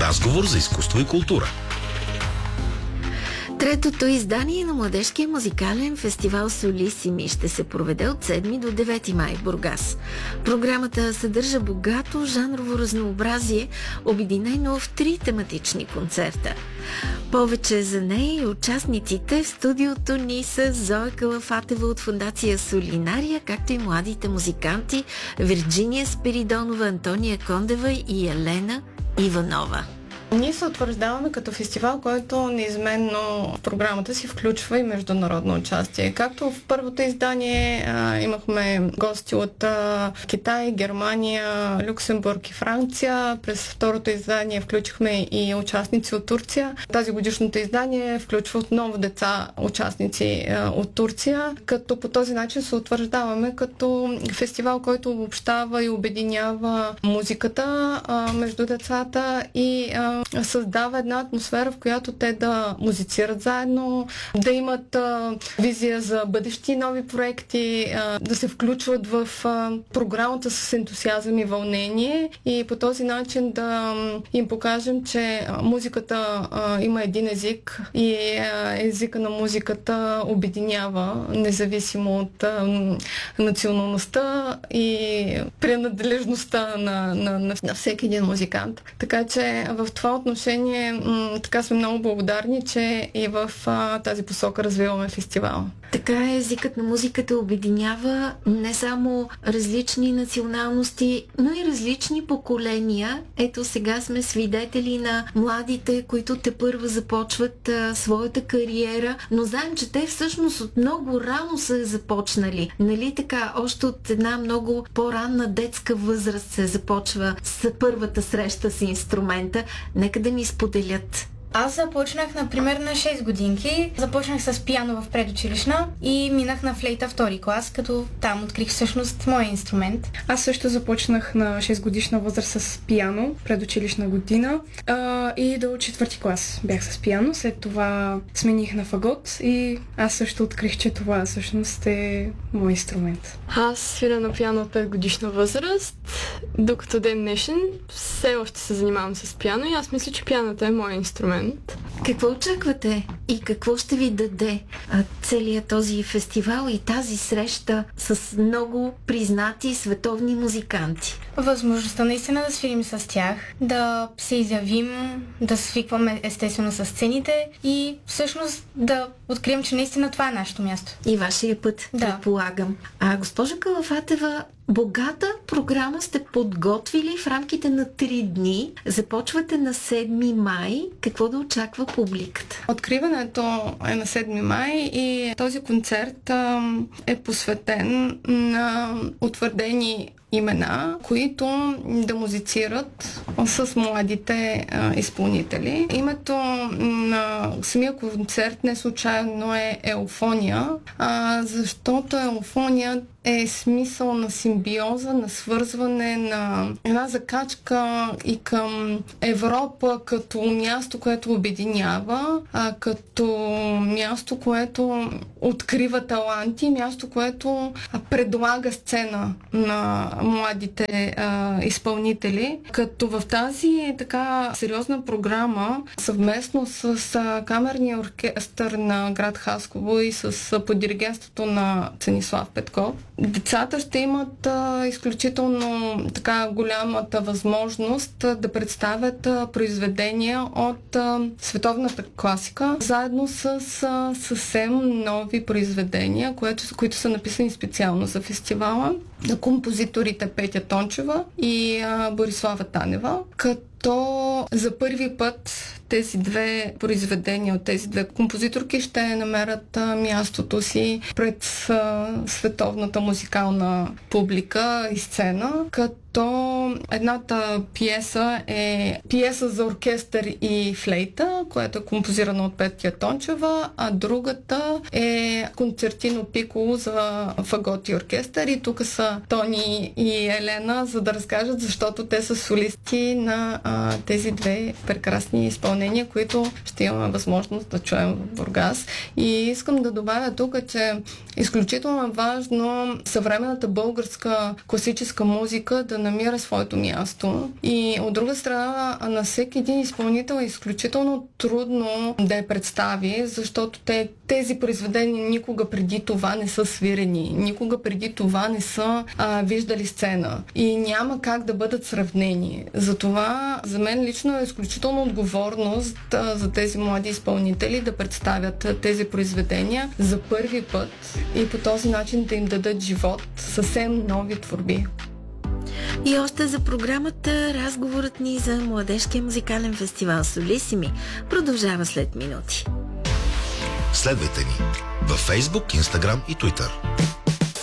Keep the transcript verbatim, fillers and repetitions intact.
Разговор за изкуство и култура. Третото издание на Младежкия музикален фестивал Солисими ще се проведе от седми до девети май в Бургас. Програмата съдържа богато жанрово разнообразие, обединено в три тематични концерта. Повече за нея и участниците в студиото ни са Зоя Калафатева от фондация Солинария, както и младите музиканти Вирджиния Спиридонова, Антония Кондева и Елена Иванова. Ние се утвърждаваме като фестивал, който неизменно в програмата си включва и международно участие. Както в първото издание а, имахме гости от а, Китай, Германия, Люксембург и Франция. През второто издание включихме и участници от Турция. Тази годишното издание включва отново деца, участници а, от Турция, като по този начин се утвърждаваме като фестивал, който обобщава и обединява музиката а, между децата и а, създава една атмосфера, в която те да музицират заедно, да имат а, визия за бъдещи нови проекти, а, да се включват в а, програмата с ентусиазъм и вълнение и по този начин да им покажем, че музиката а, има един език и а, езика на музиката обединява, независимо от а, националността и принадлежността на, на, на, на всеки един музикант. Така че в това отношение м- така сме много благодарни, че и в а, тази посока развиваме фестивала. Така езикът на музиката обединява не само различни националности, но и различни поколения. Ето сега сме свидетели на младите, които тепърва започват а, своята кариера, но знаем, че те всъщност от много рано са започнали. Нали така? Още от една много по-ранна детска възраст се започва с първата среща с инструмента. Нека да ни споделят. Аз започнах, например, на шест годинки. Започнах с пиано в предучилищна и минах на флейта втори клас, като там открих всъщност моя инструмент. Аз също започнах на шест годишна възраст с пиано, предучилищна година а, и до четвърти клас бях с пиано. След това смених на фагот и аз също открих, че това всъщност е мой инструмент. Аз свиря на пиано от пет годишна възраст, докато ден днешен все още се занимавам с пиано и аз мисля, че пианото е мой инструмент. Какво очаквате и какво ще ви даде а, целият този фестивал и тази среща с много признати световни музиканти? Възможността наистина да свирим с тях, да се изявим, да свикваме естествено с сцените и всъщност да открием, че наистина това е нашето място. И вашия път, да. предполагам. А госпожа Калафатева, богата програма сте подготвили в рамките на три дни. Започвате на седми май. Какво да очаква публиката? Откриването е на седми май и този концерт а, е посветен на утвърдени имена, които да музицират с младите а, изпълнители. Името на самия концерт не случайно е Еуфония, а, защото Еуфония е смисъл на симбиоза, на свързване, на една закачка и към Европа като място, което обединява, а, като място, което открива таланти, място, което предлага сцена на младите а, изпълнители. Като в тази така сериозна програма, съвместно с а, камерния оркестър на град Хасково и с а, под диригентството на Ценислав Петков, децата ще имат а, изключително така голямата възможност а, да представят а, произведения от а, световната класика, заедно с а, съвсем нови произведения, което, които са написани специално за фестивала, на композиторите Петя Тончева и а, Борислава Танева, като за първи път тези две произведения от тези две композиторки ще намерят а, мястото си пред а, световната музикална публика и сцена, като едната пиеса е пиеса за оркестър и флейта, която е композирана от Петя Тончева, а другата е концертино пиколо за фагот и оркестър. И тук са Тони и Елена, за да разкажат, защото те са солисти на а, тези две прекрасни изпълнения, които ще имаме възможност да чуем в Бургас. И искам да добавя тук, че изключително важно съвременната българска класическа музика да намира своето място. И от друга страна, на всеки един изпълнител е изключително трудно да я представи, защото те, тези произведения никога преди това не са свирени, никога преди това не са а, виждали сцена и няма как да бъдат сравнени. Затова за мен лично е изключително отговорност а, за тези млади изпълнители да представят а, тези произведения за първи път и по този начин да им дадат живот, съвсем нови творби. И още за програмата, разговорът ни за Младежкия музикален фестивал Солисими продължава след минути. Следвайте ни във Facebook, Instagram и Twitter.